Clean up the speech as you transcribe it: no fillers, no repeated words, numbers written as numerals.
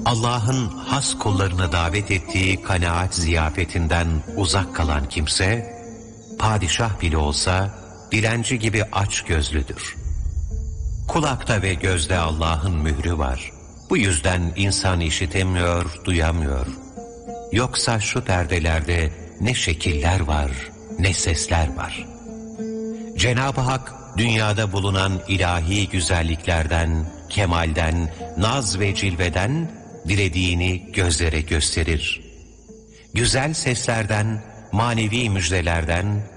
Allah'ın has kullarını davet ettiği kanaat ziyafetinden uzak kalan kimse, padişah bile olsa dilenci gibi aç gözlüdür. Kulakta ve gözde Allah'ın mührü var. Bu yüzden insan işitemiyor, duyamıyor. Yoksa şu perdelerde ne şekiller var, ne sesler var. Cenab-ı Hak, dünyada bulunan ilahi güzelliklerden, kemalden, naz ve cilveden dilediğini gözlere gösterir. Güzel seslerden, manevi müjdelerden,